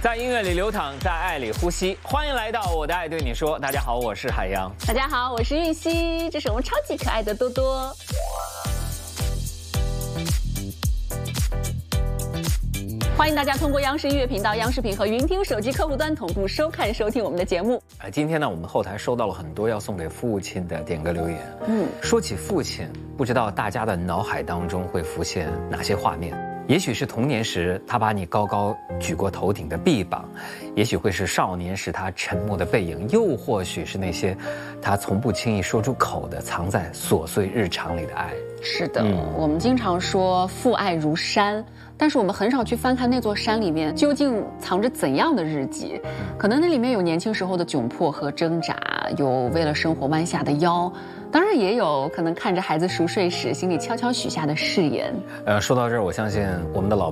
在音乐里流淌，在爱里呼吸。欢迎来到我的爱对你说。大家好，我是海洋。 大家好，我是玉溪。这是我们超级可爱的多多。欢迎大家通过央视音乐频道、央视频和云听手机客户端同步收看、收听我们的节目。 今天呢，我们后台收到了很多要送给父亲的点歌留言。说起父亲，不知道大家的脑海当中会浮现哪些画面？也许是童年时他把你高高举过头顶的臂膀，也许会是少年时他沉默的背影，又或许是那些他从不轻易说出口的藏在琐碎日常里的爱。 是的，我们经常说父爱如山，但是我们很少去翻看那座山里面究竟藏着怎样的日记。可能那里面有年轻时候的窘迫和挣扎，有为了生活弯下的腰，当然也有可能看着孩子熟睡时心里悄悄许下的誓言。 说到这儿，我相信我们的老